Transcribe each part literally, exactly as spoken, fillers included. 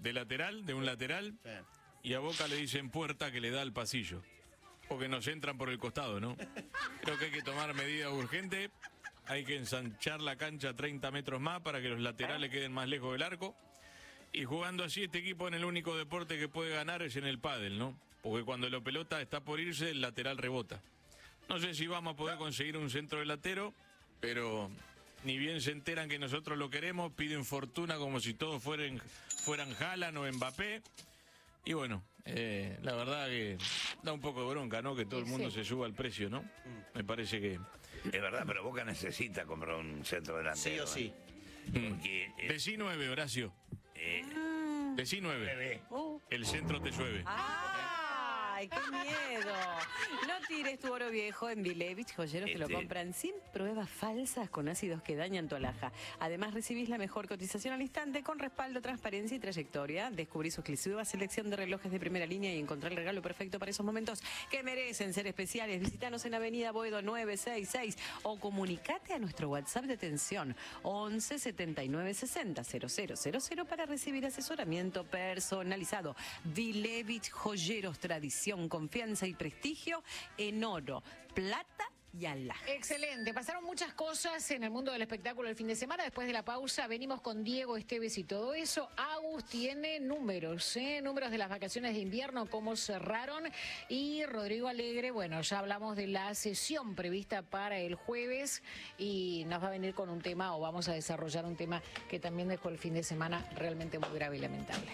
de lateral, de un lateral, sí. Y a Boca le dicen puerta que le da al pasillo. Porque nos entran por el costado, ¿no? Creo que hay que tomar medidas urgentes. Hay que ensanchar la cancha treinta metros más para que los laterales queden más lejos del arco. Y jugando así, este equipo en el único deporte que puede ganar es en el pádel, ¿no? Porque cuando la pelota está por irse, el lateral rebota. No sé si vamos a poder conseguir un centro delantero, pero ni bien se enteran que nosotros lo queremos, piden fortuna como si todos fueran, fueran Haaland o Mbappé. Y bueno, eh, la verdad que da un poco de bronca, ¿no? Que todo el mundo sí. se suba al precio, ¿no? Me parece que... Es verdad, pero Boca necesita comprar un centro delantero. Sí o sí. ¿eh? Porque, eh, Decí nueve, Horacio. Eh, Decí nueve. Uh. El centro te llueve. ¡Ay, qué miedo! No tires tu oro viejo en Vilevich Joyeros, este... te lo compran sin pruebas falsas con ácidos que dañan tu alhaja. Además, recibís la mejor cotización al instante con respaldo, transparencia y trayectoria. Descubrí su exclusiva selección de relojes de primera línea y encontré el regalo perfecto para esos momentos que merecen ser especiales. Visítanos en Avenida Boedo nueve seis seis o comunicate a nuestro WhatsApp de atención once setenta y nueve sesenta cero cero cero cero para recibir asesoramiento personalizado. Vilevich Joyeros, tradición, confianza y prestigio en oro, plata y alhaja. Excelente. Pasaron muchas cosas en el mundo del espectáculo el fin de semana. Después de la pausa venimos con Diego Esteves y todo eso. Agus tiene números, ¿eh? Números de las vacaciones de invierno, cómo cerraron. Y Rodrigo Alegre, bueno, ya hablamos de la sesión prevista para el jueves y nos va a venir con un tema, o vamos a desarrollar un tema que también dejó el fin de semana realmente muy grave y lamentable.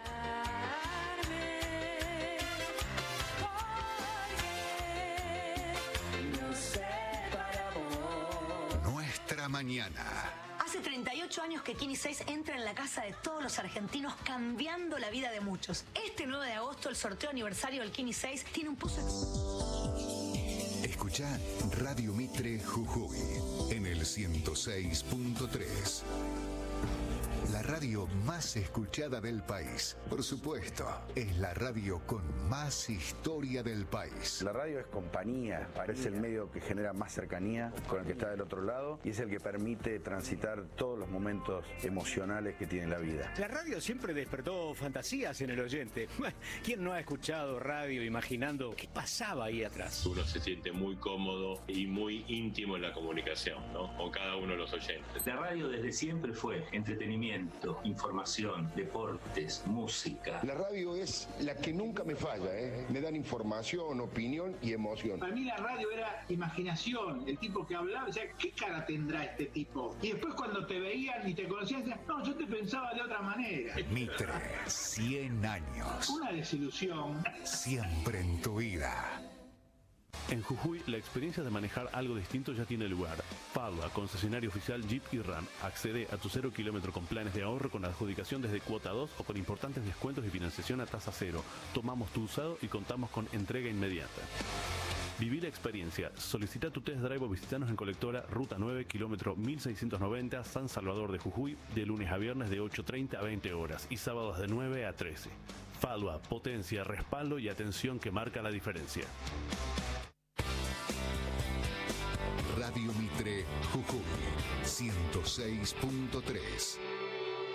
Mañana. Hace treinta y ocho años que Kini seis entra en la casa de todos los argentinos, cambiando la vida de muchos. Este nueve de agosto, el sorteo aniversario del Kini seis tiene un pozo... Escuchá Radio Mitre Jujuy en el ciento seis punto tres. La radio más escuchada del país. Por supuesto, es la radio con más historia del país. La radio es compañía, es el medio que genera más cercanía con el que está del otro lado y es el que permite transitar todos los momentos emocionales que tiene la vida. La radio siempre despertó fantasías en el oyente. ¿Quién no ha escuchado radio imaginando qué pasaba ahí atrás? Uno se siente muy cómodo y muy íntimo en la comunicación, ¿no? Con cada uno de los oyentes. La radio desde siempre fue entretenimiento, información, deportes, música. La radio es la que nunca me falla, ¿eh? Me dan información, opinión y emoción. Para mí la radio era imaginación, el tipo que hablaba, o sea, ¿qué cara tendrá este tipo? Y después cuando te veían y te conocían, decían, no, yo te pensaba de otra manera. Mitre, cien años. Una desilusión. Siempre en tu vida. En Jujuy, la experiencia de manejar algo distinto ya tiene lugar. Fadua, concesionario oficial Jeep y Ram. Accede a tu cero kilómetro con planes de ahorro con adjudicación desde cuota dos o con importantes descuentos y financiación a tasa cero. Tomamos tu usado y contamos con entrega inmediata. Viví la experiencia. Solicita tu test drive o visitanos en Colectora, Ruta nueve, kilómetro mil seiscientos noventa, San Salvador de Jujuy, de lunes a viernes de ocho treinta a veinte horas y sábados de nueve a trece. Fadua, potencia, respaldo y atención que marca la diferencia. Radio Mitre Jujuy ciento seis punto tres.